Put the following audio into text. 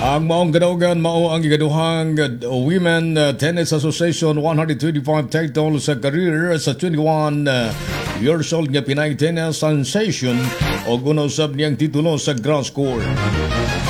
Ang maong kadaugan mao ang ikaduhang Women Tennis Association 125 title sa career sa 21 years old nga Pinay tennis sensation o gunusab niyang titulo sa grass court.